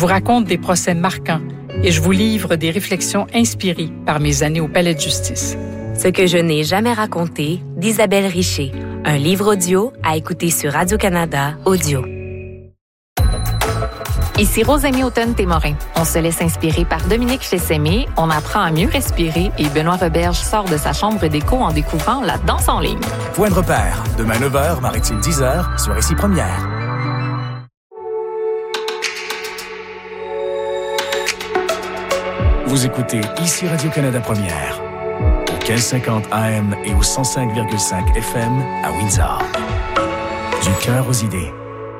vous raconte des procès marquants et je vous livre des réflexions inspirées par mes années au Palais de justice. Ce que je n'ai jamais raconté d'Isabelle Richer. Un livre audio à écouter sur Radio-Canada Audio. Ici Rosémie Houghton-Témorin. On se laisse inspirer par Dominique Chessemé, on apprend à mieux respirer et Benoît Roberge sort de sa chambre d'écho en découvrant la danse en ligne. Point de repère, demain 9h, Maritime 10h, sur Ici Première. Vous écoutez Ici Radio-Canada Première, au 1550 AM et au 105,5 FM à Windsor. Du cœur aux idées.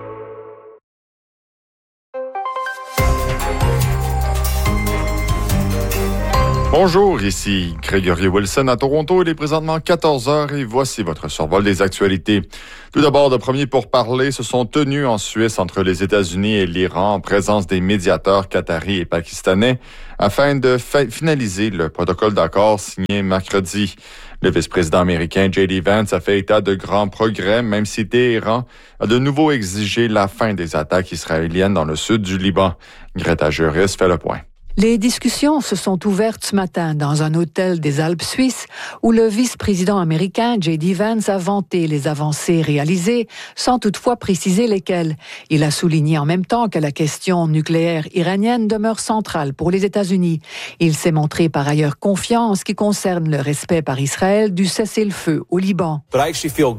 Bonjour, ici Gregory Wilson à Toronto. Il est présentement 14h et voici votre survol des actualités. Tout d'abord, de premiers pourparlers se sont tenus en Suisse entre les États-Unis et l'Iran en présence des médiateurs qataris et pakistanais afin de finaliser le protocole d'accord signé mercredi. Le vice-président américain J.D. Vance a fait état de grands progrès, même si Téhéran a de nouveau exigé la fin des attaques israéliennes dans le sud du Liban. Greta Juris fait le point. Les discussions se sont ouvertes ce matin dans un hôtel des Alpes suisses où le vice-président américain J.D. Vance a vanté les avancées réalisées sans toutefois préciser lesquelles. Il a souligné en même temps que la question nucléaire iranienne demeure centrale pour les États-Unis. Il s'est montré par ailleurs confiant en ce qui concerne le respect par Israël du cessez-le-feu au Liban. Il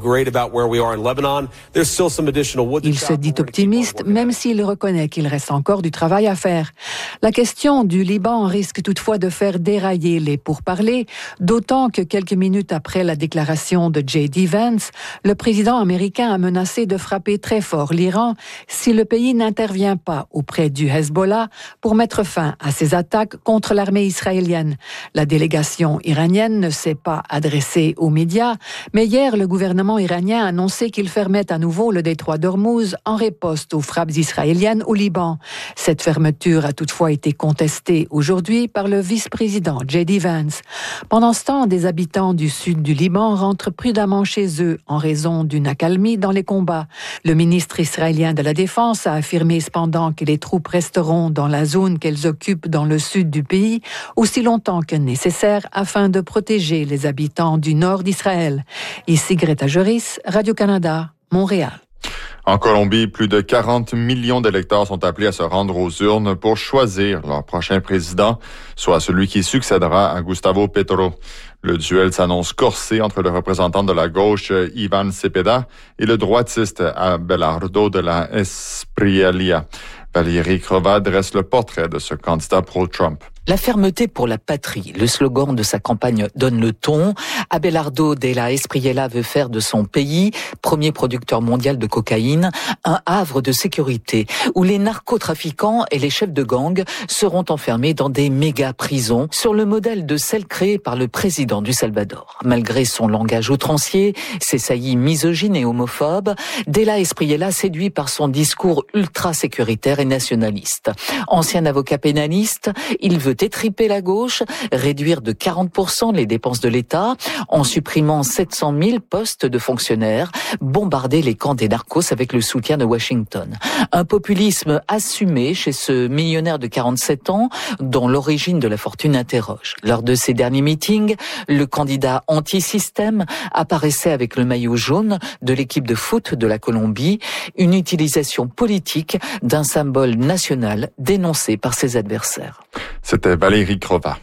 se dit optimiste même s'il reconnaît qu'il reste encore du travail à faire. La question du Liban risque toutefois de faire dérailler les pourparlers, d'autant que quelques minutes après la déclaration de J.D. Vance, le président américain a menacé de frapper très fort l'Iran si le pays n'intervient pas auprès du Hezbollah pour mettre fin à ses attaques contre l'armée israélienne. La délégation iranienne ne s'est pas adressée aux médias, mais hier, le gouvernement iranien a annoncé qu'il fermait à nouveau le détroit d'Ormuz en riposte aux frappes israéliennes au Liban. Cette fermeture a toutefois été contestée aujourd'hui par le vice-président J.D. Vance. Pendant ce temps, des habitants du sud du Liban rentrent prudemment chez eux en raison d'une accalmie dans les combats. Le ministre israélien de la Défense a affirmé cependant que les troupes resteront dans la zone qu'elles occupent dans le sud du pays aussi longtemps que nécessaire afin de protéger les habitants du nord d'Israël. Ici Greta Juris, Radio-Canada, Montréal. En Colombie, plus de 40 millions d'électeurs sont appelés à se rendre aux urnes pour choisir leur prochain président, soit celui qui succédera à Gustavo Petro. Le duel s'annonce corsé entre le représentant de la gauche, Iván Cepeda, et le droitiste Abelardo de la Espriella. Valérie Crova dresse le portrait de ce candidat pro-Trump. La fermeté pour la patrie, le slogan de sa campagne donne le ton. Abelardo de la Espriella veut faire de son pays, premier producteur mondial de cocaïne, un havre de sécurité où les narcotrafiquants et les chefs de gang seront enfermés dans des méga-prisons sur le modèle de celle créée par le président du Salvador. Malgré son langage outrancier, ses saillies misogynes et homophobes, de la Espriella séduit par son discours ultra-sécuritaire et nationaliste. Ancien avocat pénaliste, il veut étriper la gauche, réduire de 40% les dépenses de l'État, en supprimant 700 000 postes de fonctionnaires, bombarder les camps des narcos avec le soutien de Washington. Un populisme assumé chez ce millionnaire de 47 ans, dont l'origine de la fortune interroge. Lors de ses derniers meetings, le candidat anti-système apparaissait avec le maillot jaune de l'équipe de foot de la Colombie, une utilisation politique d'un symbole national dénoncé par ses adversaires. C'était Valérie Crova.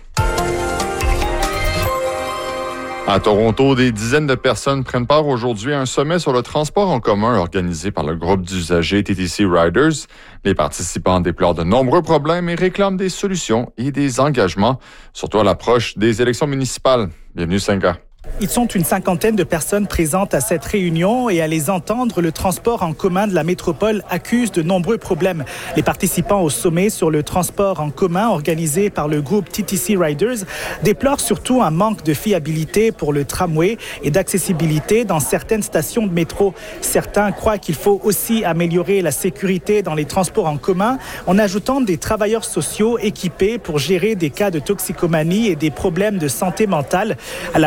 À Toronto, des dizaines de personnes prennent part aujourd'hui à un sommet sur le transport en commun organisé par le groupe d'usagers TTC Riders. Les participants déplorent de nombreux problèmes et réclament des solutions et des engagements, surtout à l'approche des élections municipales. Bienvenue, Senga. Ils sont une cinquantaine de personnes présentes à cette réunion et à les entendre, le transport en commun de la métropole accuse de nombreux problèmes. Les participants au sommet sur le transport en commun organisé par le groupe TTC Riders déplorent surtout un manque de fiabilité pour le tramway et d'accessibilité dans certaines stations de métro. Certains croient qu'il faut aussi améliorer la sécurité dans les transports en commun en ajoutant des travailleurs sociaux équipés pour gérer des cas de toxicomanie et des problèmes de santé mentale. À l'approche des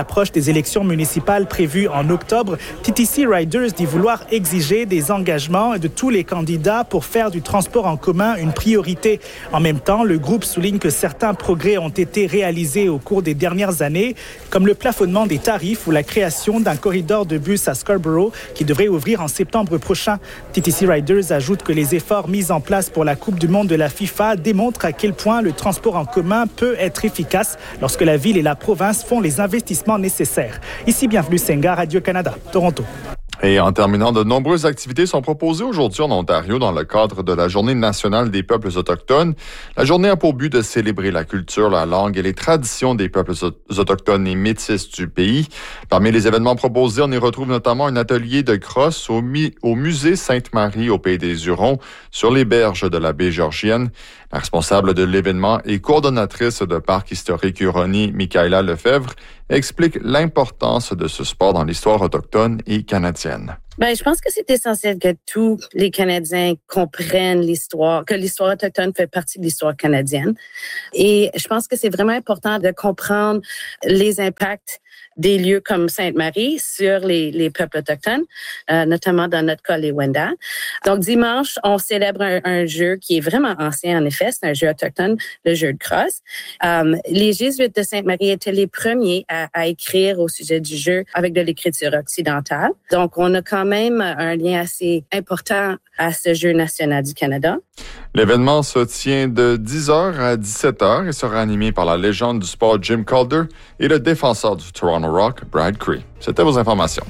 ces élections municipales prévues en octobre, TTC Riders dit vouloir exiger des engagements de tous les candidats pour faire du transport en commun une priorité. En même temps, le groupe souligne que certains progrès ont été réalisés au cours des dernières années, comme le plafonnement des tarifs ou la création d'un corridor de bus à Scarborough qui devrait ouvrir en septembre prochain. TTC Riders ajoute que les efforts mis en place pour la Coupe du monde de la FIFA démontrent à quel point le transport en commun peut être efficace lorsque la ville et la province font les investissements nécessaires. Ici, bienvenue Senga, Radio-Canada, Toronto. Et en terminant, de nombreuses activités sont proposées aujourd'hui en Ontario dans le cadre de la Journée nationale des peuples autochtones. La journée a pour but de célébrer la culture, la langue et les traditions des peuples autochtones et métis du pays. Parmi les événements proposés, on y retrouve notamment un atelier de crosse au musée Sainte-Marie au Pays des Hurons, sur les berges de la baie Georgienne. La responsable de l'événement et coordonnatrice de Parc historique Huronie, Michaela Lefebvre, explique l'importance de ce sport dans l'histoire autochtone et canadienne. Je pense que c'est essentiel que tous les Canadiens comprennent l'histoire, que l'histoire autochtone fait partie de l'histoire canadienne. Et je pense que c'est vraiment important de comprendre les impacts des lieux comme Sainte-Marie sur les peuples autochtones, notamment dans notre cas les Wendat. Donc dimanche, on célèbre un jeu qui est vraiment ancien en effet, c'est un jeu autochtone, le jeu de crosse. Les Jésuites de Sainte-Marie étaient les premiers à écrire au sujet du jeu avec de l'écriture occidentale. Donc on a quand même un lien assez important à ce jeu national du Canada. L'événement se tient de 10h à 17h et sera animé par la légende du sport Jim Calder et le défenseur du Toronto Rock, Brad Cree. C'était vos informations.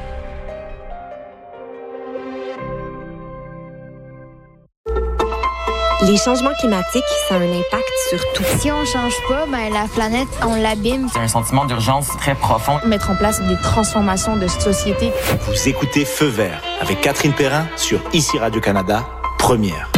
Les changements climatiques, ça a un impact sur tout. Si on ne change pas, la planète, on l'abîme. C'est un sentiment d'urgence très profond. Mettre en place des transformations de société. Vous écoutez Feu vert avec Catherine Perrin sur ICI Radio-Canada, première.